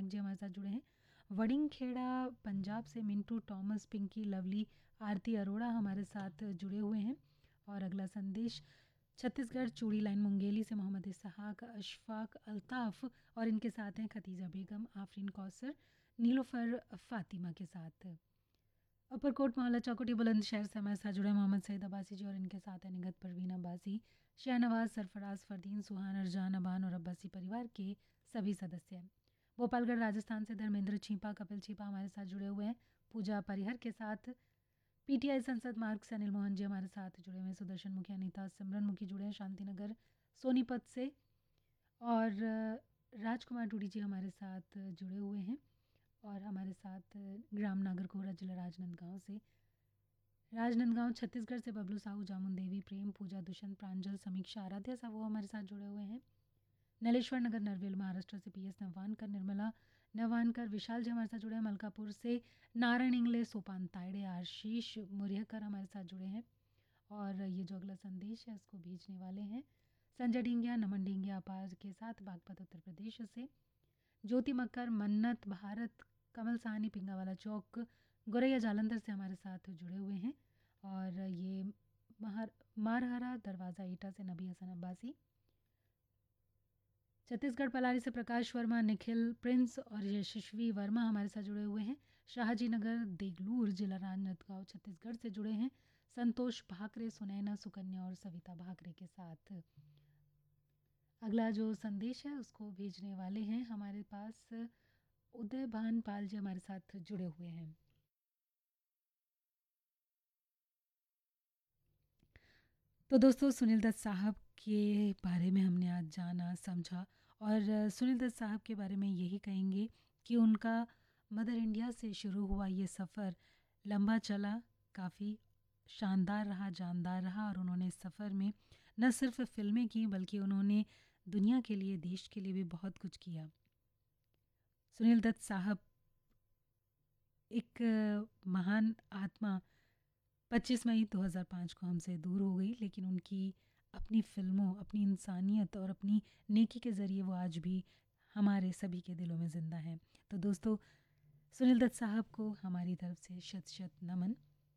जी हमारे साथ जुड़े हैं। वडिंगखेड़ा पंजाब से मिंटू टॉमस, पिंकी, लवली, आरती अरोड़ा हमारे साथ जुड़े हुए हैं। और अगला संदेश छत्तीसगढ़ चूड़ी लाइन मुंगेली से मोहम्मद इसहाक, अशफाक, अल्ताफ़ और इनके साथ हैं खतीजा बेगम, आफरीन कौसर, नीलोफर फ़ातिमा के साथ। ऊपरकोट मोहल्ला चौकोटी बुलंदशहर से हमारे साथ जुड़े मोहम्मद सईद अब्बासी जी और इनके साथ है निगत परवीन अब्बासी, शाहनवाज, सरफराज, फरदीन, सुहान, अरजान, अबान और अब्बासी परिवार के सभी सदस्य। भोपालगढ़ राजस्थान से धर्मेंद्र छीपा, कपिल छीपा हमारे साथ जुड़े हुए हैं, पूजा परिहर के साथ। पीटीआई संसद मार्ग से अनिल मोहन जी हमारे साथ जुड़े हुए हैं, सुदर्शन मुखी, अनीता, सिमरन मुखी जुड़े हैं शांतिनगर सोनीपत से। और राजकुमार टूडी जी हमारे साथ जुड़े हुए हैं और हमारे साथ ग्राम नागरकोहरा जिला राजनांदगांव से। राजनांदगांव छत्तीसगढ़ से बबलू साहू, जामुन देवी, प्रेम, पूजा, दुष्यंत, प्रांजल, समीक्षा, आराध्या साहू हमारे साथ जुड़े हुए हैं। नलेश्वर नगर नरवेल महाराष्ट्र से पीएस नवानकर, निर्मला नवानकर, विशाल जी हमारे साथ जुड़े हैं मलकापुर से। नारायण इंगले, सोपान तायड़े, आशीष मुरिहकर हमारे साथ जुड़े हैं। और ये जो अगला संदेश है उसको भेजने वाले हैं संजय डिंगिया, नमन डिंगिया अपार के साथ बागपत उत्तर प्रदेश से। ज्योति मक्कर, मन्नत, भारत, कमल साहनी, पिंगावाला चौक, गोरैया जालंधर से हमारे साथ जुड़े हुए हैं। और ये मारहरा दरवाज़ा ईटा से नबी हसन अब्बासी। छत्तीसगढ़ पलारी से प्रकाश वर्मा, निखिल, प्रिंस और यशस्वी वर्मा हमारे साथ जुड़े हुए हैं। शाहजी नगर देगलूर जिला राजनांदगांव छत्तीसगढ़ से जुड़े हैं संतोष भाकरे, सुनैना, सुकन्या और सविता भाकरे के साथ। अगला जो संदेश है उसको भेजने वाले हैं हमारे पास उदय भान पाल जी हमारे साथ जुड़े हुए हैं। तो दोस्तों सुनील दत्त साहब के बारे में हमने आज जाना समझा और सुनील दत्त साहब के बारे में यही कहेंगे कि उनका मदर इंडिया से शुरू हुआ ये सफ़र लंबा चला, काफ़ी शानदार रहा, जानदार रहा और उन्होंने इस सफ़र में न सिर्फ फिल्में की बल्कि उन्होंने दुनिया के लिए, देश के लिए भी बहुत कुछ किया। सुनील दत्त साहब एक महान आत्मा 25 मई 2005 को हमसे दूर हो गई, लेकिन उनकी अपनी फ़िल्मों, अपनी इंसानियत और अपनी नेकी के ज़रिए वो आज भी हमारे सभी के दिलों में ज़िंदा हैं। तो दोस्तों सुनील दत्त साहब को हमारी तरफ से शत शत नमन।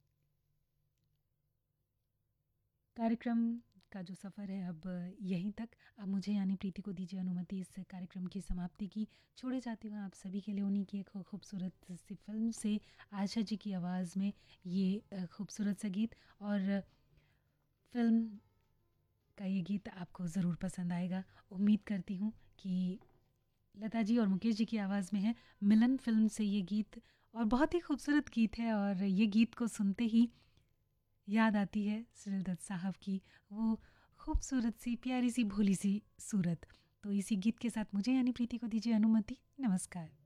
कार्यक्रम का जो सफ़र है अब यहीं तक। अब मुझे यानी प्रीति को दीजिए अनुमति इस कार्यक्रम की समाप्ति की। छोड़े जाती हूँ आप सभी के लिए उन्हीं की एक खूबसूरत सी फिल्म से आशा जी की आवाज़ में ये खूबसूरत सा गीत। और फिल्म का ये गीत आपको ज़रूर पसंद आएगा। उम्मीद करती हूँ कि लता जी और मुकेश जी की आवाज़ में है। मिलन फिल्म से ये गीत और बहुत ही खूबसूरत गीत है और ये गीत को सुनते ही याद आती है सुनील दत्त साहब की वो खूबसूरत सी, प्यारी सी, भोली सी सूरत। तो इसी गीत के साथ मुझे यानी प्रीति को दीजिए अनुमति। नमस्कार।